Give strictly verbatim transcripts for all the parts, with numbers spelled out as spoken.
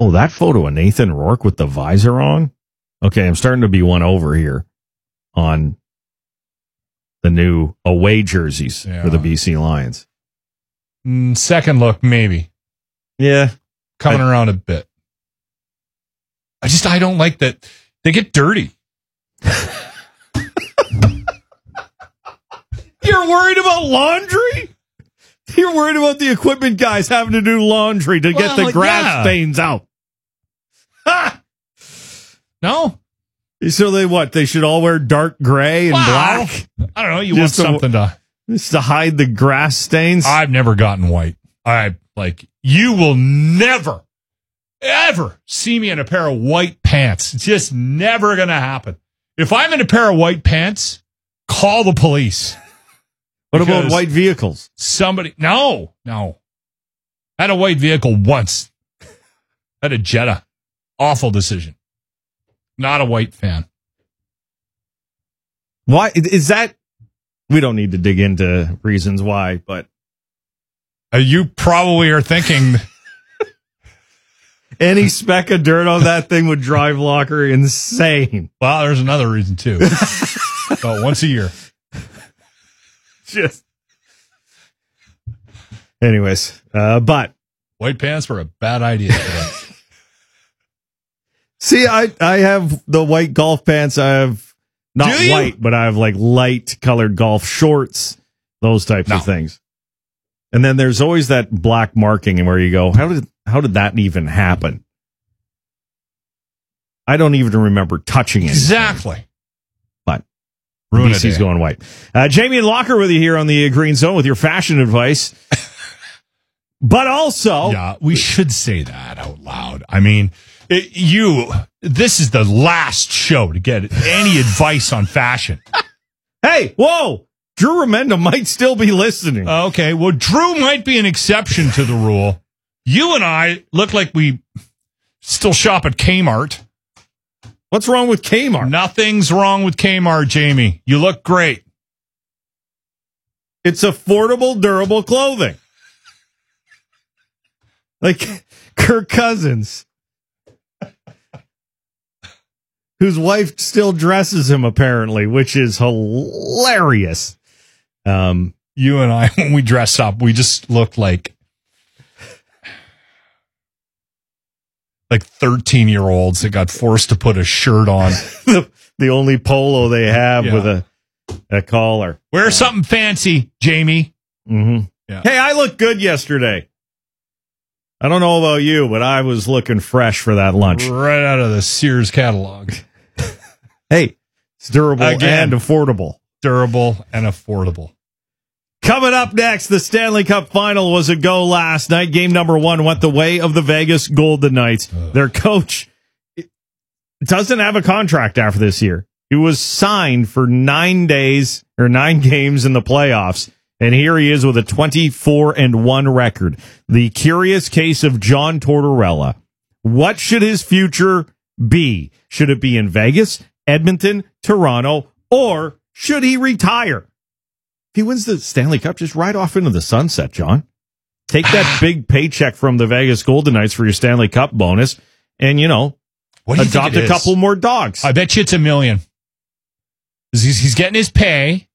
Oh, that photo of Nathan Rourke with the visor on? Okay, I'm starting to be won over here on the new away jerseys yeah. for the B C Lions. Mm, second look, maybe. Yeah. Coming I, around a bit. I just, I don't like that. They get dirty. You're worried about laundry? You're worried about the equipment guys having to do laundry to well, get the grass yeah. stains out. Ha! No. So they what? They should all wear dark gray and wow. black? I don't know. You just want something to, to... Just to hide the grass stains? I've never gotten white. I, like, you will never, ever see me in a pair of white pants. It's just never going to happen. If I'm in a pair of white pants, call the police. What about white vehicles? Somebody, no, no. I had a white vehicle once. I had a Jetta. Awful decision. Not a white fan. Why is that? We don't need to dig into reasons why, but uh, you probably are thinking any speck of dirt on that thing would drive Locker insane. Well, there's another reason too. About once a year. Just, anyways, uh, but white pants were a bad idea today. See, I I have the white golf pants. I have not white, but I have like light colored golf shorts, those types no. of things. And then there's always that black marking, and where you go, how did how did that even happen? I don't even remember touching it. Exactly. B C's going white. Uh, Jamie and Locker with you here on the Green Zone with your fashion advice. But also... Yeah, we should say that out loud. I mean, it, you, this is the last show to get any advice on fashion. Hey, whoa! Drew Remenda might still be listening. Uh, okay, well, Drew might be an exception to the rule. You and I look like we still shop at Kmart. What's wrong with Kmart? Nothing's wrong with Kmart, Jamie. You look great. It's affordable, durable clothing. Like Kirk Cousins, whose wife still dresses him, apparently, which is hilarious. Um, you and I, when we dress up, we just look like like thirteen-year-olds that got forced to put a shirt on. the, the only polo they have yeah. with a, a collar. Wear uh, something fancy, Jamie. Mm-hmm. Yeah. Hey, I looked good yesterday. I don't know about you, but I was looking fresh for that lunch. Right out of the Sears catalog. Hey, it's durable Again, and affordable. Durable and affordable. Coming up next, the Stanley Cup Final was a go last night. Game number one went the way of the Vegas Golden Knights. Ugh. Their coach doesn't have a contract after this year. He was signed for nine days or nine games in the playoffs, and here he is with a twenty-four and one record. The curious case of John Tortorella. What should his future be? Should it be in Vegas, Edmonton, Toronto, or should he retire? If he wins the Stanley Cup, just ride off into the sunset, John. Take that big paycheck from the Vegas Golden Knights for your Stanley Cup bonus and, you know, what do you adopt think it a couple is? more dogs. I bet you it's a million. He's, he's getting his pay.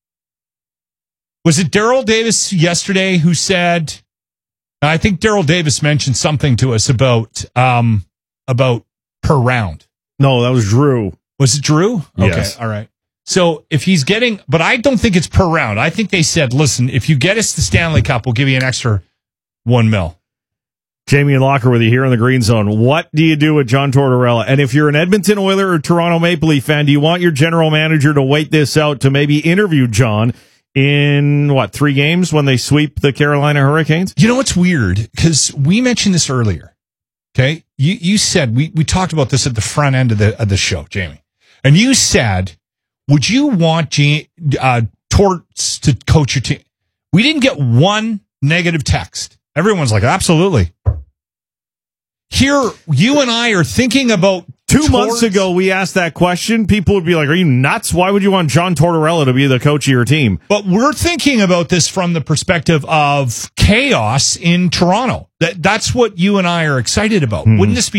Was it Daryl Davis yesterday who said, I think Daryl Davis mentioned something to us about, um, about per round. No, that was Drew. Was it Drew? Yes. Okay, all right. So if he's getting, but I don't think it's per round. I think they said, listen, if you get us the Stanley Cup, we'll give you an extra one mil. Jamie and Locker with you here in the Green Zone. What do you do with John Tortorella? And if you're an Edmonton Oiler or Toronto Maple Leaf fan, do you want your general manager to wait this out to maybe interview John in, what, three games when they sweep the Carolina Hurricanes? You know what's weird? Because we mentioned this earlier. Okay? You you said, we, we talked about this at the front end of the, of the show, Jamie. And you said, would you want G, uh, Torts to coach your team? We didn't get one negative text. Everyone's like, absolutely. Here, you and I are thinking about Two Torts. months ago, we asked that question. People would be like, are you nuts? Why would you want John Tortorella to be the coach of your team? But we're thinking about this from the perspective of chaos in Toronto. That That's what you and I are excited about. Mm-hmm. Wouldn't this be